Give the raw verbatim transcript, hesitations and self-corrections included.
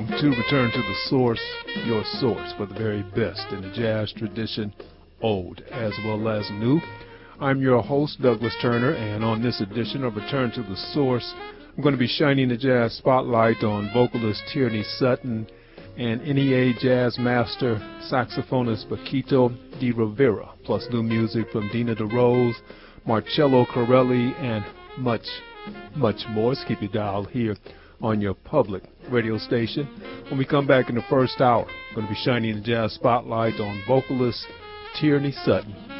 welcome to Return to the Source, your source for the very best in the jazz tradition, old as well as new. I'm your host, Douglas Turner, and on this edition of Return to the Source, I'm going to be shining the jazz spotlight on vocalist Tierney Sutton and N E A jazz master saxophonist Paquito D'Rivera, plus new music from Dina DeRose, Marcello Corelli, and much, much more. So keep your dial here on your public radio station. When we come back in the first hour, I'm going to be shining the jazz spotlight on vocalist Tierney Sutton.